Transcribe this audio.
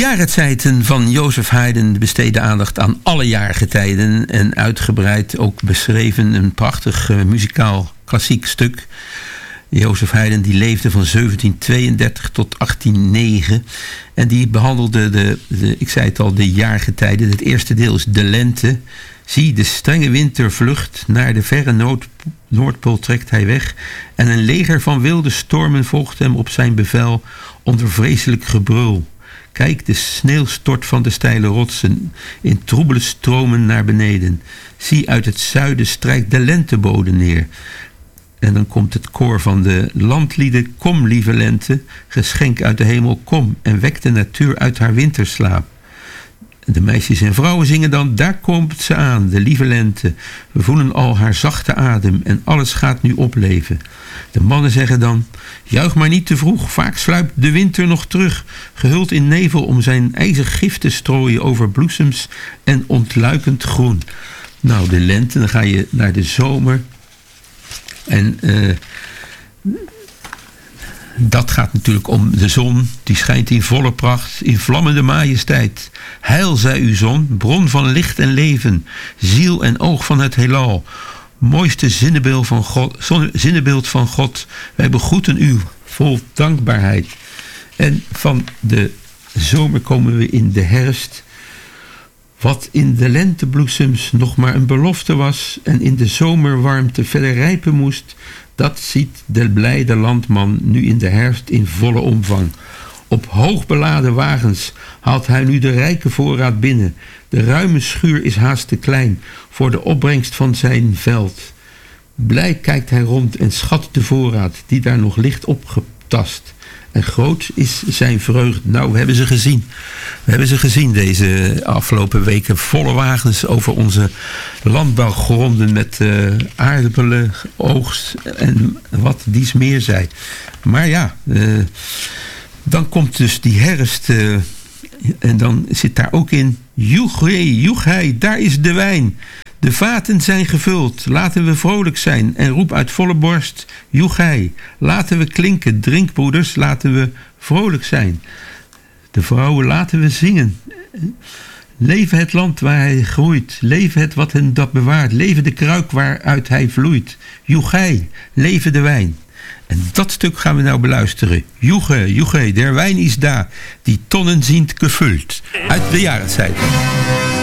jaargetijden van Jozef Haydn besteedde aandacht aan alle jaargetijden en uitgebreid ook beschreven een prachtig muzikaal klassiek stuk. Jozef Haydn die leefde van 1732 tot 1809 en die behandelde ik zei het al, de jaargetijden. Het eerste deel is de lente. Zie, de strenge winter vlucht, naar de verre Noordpool trekt hij weg en een leger van wilde stormen volgt hem op zijn bevel onder vreselijk gebrul. Kijk, de sneeuw stort van de steile rotsen in troebele stromen naar beneden. Zie, uit het zuiden strijkt de lentebode neer. En dan komt het koor van de landlieden. Kom, lieve lente, geschenk uit de hemel, kom en wek de natuur uit haar winterslaap. De meisjes en vrouwen zingen dan, daar komt ze aan, de lieve lente. We voelen al haar zachte adem en alles gaat nu opleven. De mannen zeggen dan, juich maar niet te vroeg, vaak sluipt de winter nog terug, gehuld in nevel om zijn ijzig gif te strooien over bloesems en ontluikend groen. Nou, de lente, dan ga je naar de zomer. En dat gaat natuurlijk om de zon. Die schijnt in volle pracht, in vlammende majesteit. Heil zij uw zon, bron van licht en leven, ziel en oog van het heelal. Mooiste zinnebeeld van God. Wij begroeten u vol dankbaarheid. En van de zomer komen we in de herfst. Wat in de lentebloesems nog maar een belofte was en in de zomerwarmte verder rijpen moest, dat ziet de blijde landman nu in de herfst in volle omvang. Op hoogbeladen wagens haalt hij nu de rijke voorraad binnen. De ruime schuur is haast te klein voor de opbrengst van zijn veld. Blij kijkt hij rond en schat de voorraad die daar nog ligt opgetast. En groot is zijn vreugde. Nou, we hebben ze gezien. We hebben ze gezien deze afgelopen weken. Volle wagens over onze landbouwgronden met aardappelen, oogst en wat dies meer zij. Maar ja, dan komt dus die herfst en dan zit daar ook in, joechhei, daar is de wijn. De vaten zijn gevuld, laten we vrolijk zijn en roep uit volle borst, joechhei. Laten we klinken, drinkbroeders, laten we vrolijk zijn. De vrouwen laten we zingen. Leven het land waar hij groeit, leven het wat hen dat bewaart, leven de kruik waaruit hij vloeit. Joechhei, leven de wijn. En dat stuk gaan we nou beluisteren. Joege, der wijn is daar, die tonnen ziend gevuld. Uit de jaartijd.